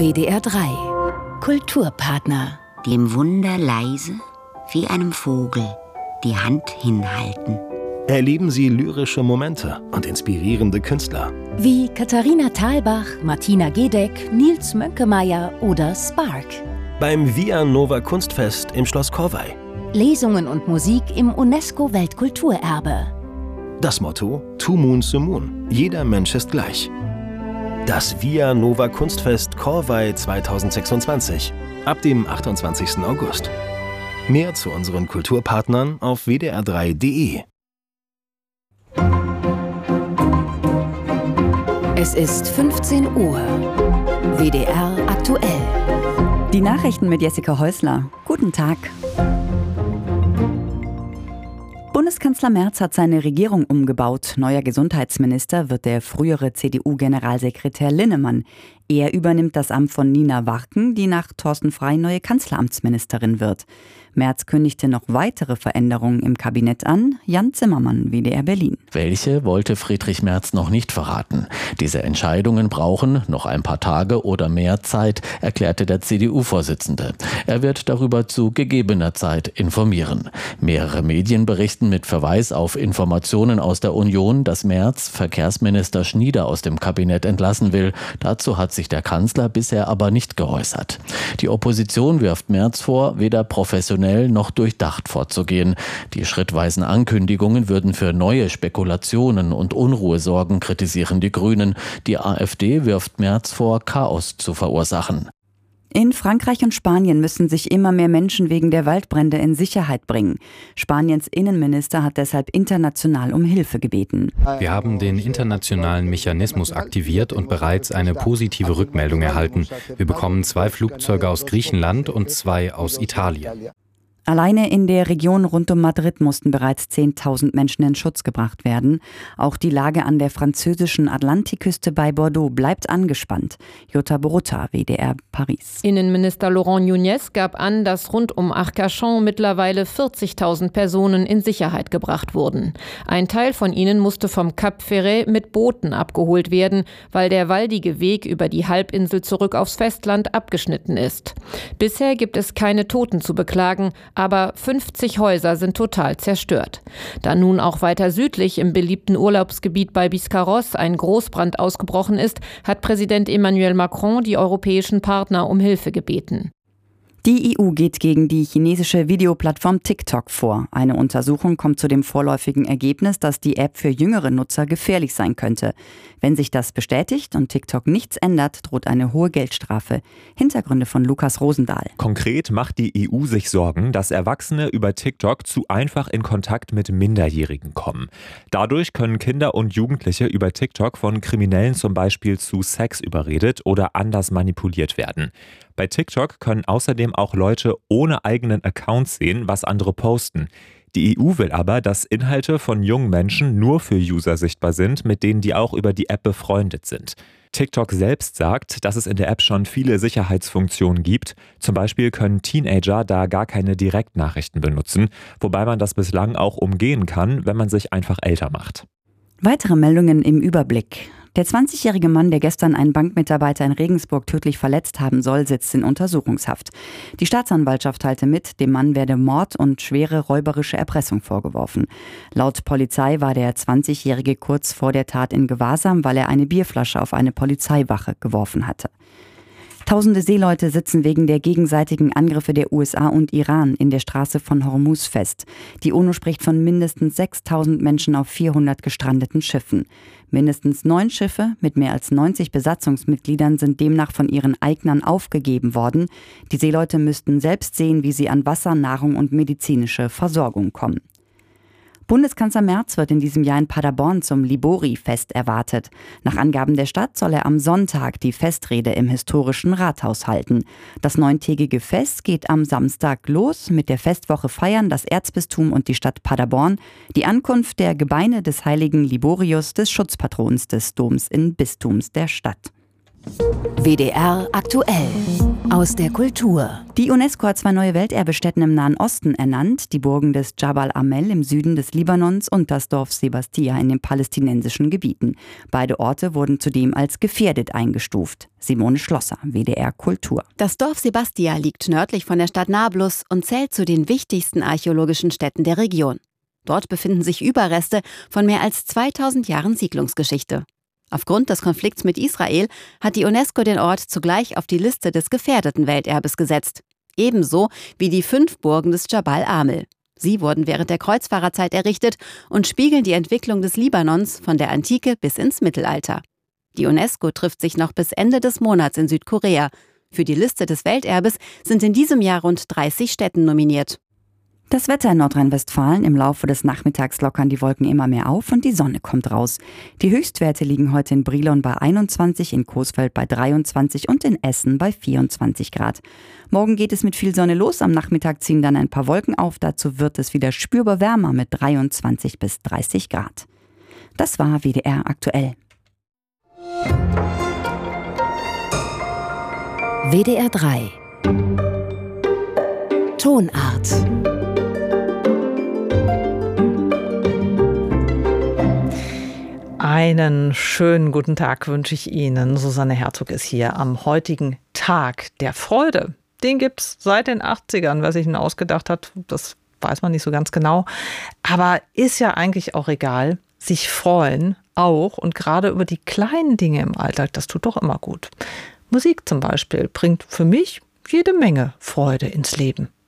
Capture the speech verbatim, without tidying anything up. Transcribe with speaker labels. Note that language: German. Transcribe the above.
Speaker 1: W D R drei Kulturpartner.
Speaker 2: Dem Wunder leise wie einem Vogel die Hand hinhalten.
Speaker 3: Erleben Sie lyrische Momente und inspirierende Künstler.
Speaker 1: Wie Katharina Thalbach, Martina Gedeck, Nils Mönkemeyer oder Spark.
Speaker 3: Beim Via Nova Kunstfest im Schloss Corvey.
Speaker 1: Lesungen und Musik im UNESCO-Weltkulturerbe.
Speaker 3: Das Motto: Two Moons the Moon. Jeder Mensch ist gleich. Das Via Nova Kunstfest Corvey zweitausendsechsundzwanzig. Ab dem achtundzwanzigsten August. Mehr zu unseren Kulturpartnern auf w d r drei punkt d e.
Speaker 1: Es ist fünfzehn Uhr. W D R aktuell.
Speaker 4: Die Nachrichten mit Jessica Häusler. Guten Tag. Bundeskanzler Merz hat seine Regierung umgebaut. Neuer Gesundheitsminister wird der frühere C D U-Generalsekretär Linnemann. Er übernimmt das Amt von Nina Warken, die nach Thorsten Frey neue Kanzleramtsministerin wird. Merz kündigte noch weitere Veränderungen im Kabinett an. Jan Zimmermann, W D R Berlin.
Speaker 5: Welche wollte Friedrich Merz noch nicht verraten. Diese Entscheidungen brauchen noch ein paar Tage oder mehr Zeit, erklärte der C D U-Vorsitzende. Er wird darüber zu gegebener Zeit informieren. Mehrere Medien berichten mit Verweis auf Informationen aus der Union, dass Merz Verkehrsminister Schnieder aus dem Kabinett entlassen will. Dazu hat sich der Kanzler bisher aber nicht geäußert. Die Opposition wirft Merz vor, weder professionell noch durchdacht vorzugehen. Die schrittweisen Ankündigungen würden für neue Spekulationen und Unruhe sorgen, kritisieren die Grünen. Die AfD wirft Merz vor, Chaos zu verursachen.
Speaker 4: In Frankreich und Spanien müssen sich immer mehr Menschen wegen der Waldbrände in Sicherheit bringen. Spaniens Innenminister hat deshalb international um Hilfe gebeten.
Speaker 6: Wir haben den internationalen Mechanismus aktiviert und bereits eine positive Rückmeldung erhalten. Wir bekommen zwei Flugzeuge aus Griechenland und zwei aus Italien.
Speaker 4: Alleine in der Region rund um Madrid mussten bereits zehntausend Menschen in Schutz gebracht werden. Auch die Lage an der französischen Atlantikküste bei Bordeaux bleibt angespannt. Jutta Borutta, W D R Paris.
Speaker 7: Innenminister Laurent Nunez gab an, dass rund um Arcachon mittlerweile vierzigtausend Personen in Sicherheit gebracht wurden. Ein Teil von ihnen musste vom Cap Ferret mit Booten abgeholt werden, weil der waldige Weg über die Halbinsel zurück aufs Festland abgeschnitten ist. Bisher gibt es keine Toten zu beklagen, aber fünfzig Häuser sind total zerstört. Da nun auch weiter südlich im beliebten Urlaubsgebiet bei Biscarrosse ein Großbrand ausgebrochen ist, hat Präsident Emmanuel Macron die europäischen Partner um Hilfe gebeten.
Speaker 4: Die E U geht gegen die chinesische Videoplattform TikTok vor. Eine Untersuchung kommt zu dem vorläufigen Ergebnis, dass die App für jüngere Nutzer gefährlich sein könnte. Wenn sich das bestätigt und TikTok nichts ändert, droht eine hohe Geldstrafe. Hintergründe von Lukas Rosendahl.
Speaker 8: Konkret macht die E U sich Sorgen, dass Erwachsene über TikTok zu einfach in Kontakt mit Minderjährigen kommen. Dadurch können Kinder und Jugendliche über TikTok von Kriminellen zum Beispiel zu Sex überredet oder anders manipuliert werden. Bei TikTok können außerdem auch Leute ohne eigenen Account sehen, was andere posten. Die E U will aber, dass Inhalte von jungen Menschen nur für User sichtbar sind, mit denen die auch über die App befreundet sind. TikTok selbst sagt, dass es in der App schon viele Sicherheitsfunktionen gibt. Zum Beispiel können Teenager da gar keine Direktnachrichten benutzen, wobei man das bislang auch umgehen kann, wenn man sich einfach älter macht.
Speaker 4: Weitere Meldungen im Überblick. Der zwanzigjährige Mann, der gestern einen Bankmitarbeiter in Regensburg tödlich verletzt haben soll, sitzt in Untersuchungshaft. Die Staatsanwaltschaft teilte mit, dem Mann werde Mord und schwere räuberische Erpressung vorgeworfen. Laut Polizei war der zwanzigjährige kurz vor der Tat in Gewahrsam, weil er eine Bierflasche auf eine Polizeiwache geworfen hatte. Tausende Seeleute sitzen wegen der gegenseitigen Angriffe der U S A und Iran in der Straße von Hormuz fest. Die UNO spricht von mindestens sechstausend Menschen auf vierhundert gestrandeten Schiffen. Mindestens neun Schiffe mit mehr als neunzig Besatzungsmitgliedern sind demnach von ihren Eignern aufgegeben worden. Die Seeleute müssten selbst sehen, wie sie an Wasser, Nahrung und medizinische Versorgung kommen. Bundeskanzler Merz wird in diesem Jahr in Paderborn zum Libori-Fest erwartet. Nach Angaben der Stadt soll er am Sonntag die Festrede im historischen Rathaus halten. Das neuntägige Fest geht am Samstag los. Mit der Festwoche feiern das Erzbistum und die Stadt Paderborn die Ankunft der Gebeine des heiligen Liborius, des Schutzpatrons des Doms in Bistums der Stadt.
Speaker 1: W D R aktuell. Aus der Kultur.
Speaker 4: Die UNESCO hat zwei neue Welterbestätten im Nahen Osten ernannt, die Burgen des Jabal Amel im Süden des Libanons und das Dorf Sebastia in den palästinensischen Gebieten. Beide Orte wurden zudem als gefährdet eingestuft. Simone Schlosser, W D R Kultur.
Speaker 9: Das Dorf Sebastia liegt nördlich von der Stadt Nablus und zählt zu den wichtigsten archäologischen Städten der Region. Dort befinden sich Überreste von mehr als zweitausend Jahren Siedlungsgeschichte. Aufgrund des Konflikts mit Israel hat die UNESCO den Ort zugleich auf die Liste des gefährdeten Welterbes gesetzt. Ebenso wie die fünf Burgen des Jabal Amel. Sie wurden während der Kreuzfahrerzeit errichtet und spiegeln die Entwicklung des Libanons von der Antike bis ins Mittelalter. Die UNESCO trifft sich noch bis Ende des Monats in Südkorea. Für die Liste des Welterbes sind in diesem Jahr rund dreißig Stätten nominiert.
Speaker 4: Das Wetter in Nordrhein-Westfalen: Im Laufe des Nachmittags lockern die Wolken immer mehr auf und die Sonne kommt raus. Die Höchstwerte liegen heute in Brilon bei einundzwanzig, in Coesfeld bei dreiundzwanzig und in Essen bei vierundzwanzig Grad. Morgen geht es mit viel Sonne los, am Nachmittag ziehen dann ein paar Wolken auf, dazu wird es wieder spürbar wärmer mit dreiundzwanzig bis dreißig Grad. Das war W D R aktuell.
Speaker 1: W D R drei Tonart.
Speaker 10: Einen schönen guten Tag wünsche ich Ihnen. Susanne Herzog ist hier am heutigen Tag der Freude. Den gibt's seit den achtzigern. Wer sich ihn ausgedacht hat, das weiß man nicht so ganz genau. Aber ist ja eigentlich auch egal. Sich freuen auch und gerade über die kleinen Dinge im Alltag, das tut doch immer gut. Musik zum Beispiel bringt für mich jede Menge Freude ins Leben.